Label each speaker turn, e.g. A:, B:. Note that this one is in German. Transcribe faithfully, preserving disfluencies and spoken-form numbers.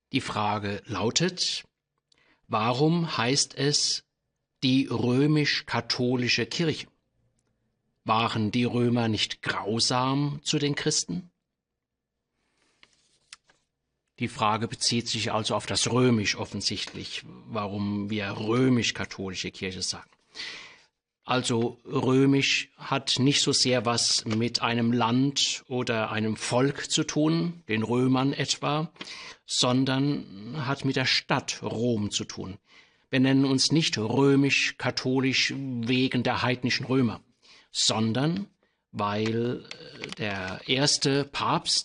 A: Die Frage lautet, warum heißt es die römisch-katholische Kirche? Waren die Römer nicht grausam zu den Christen? Die Frage bezieht sich also auf das Römisch offensichtlich, warum wir römisch-katholische Kirche sagen. Also römisch hat nicht so sehr was mit einem Land oder einem Volk zu tun, den Römern etwa, sondern hat mit der Stadt Rom zu tun. Wir nennen uns nicht römisch-katholisch wegen der heidnischen Römer, sondern weil der erste Papst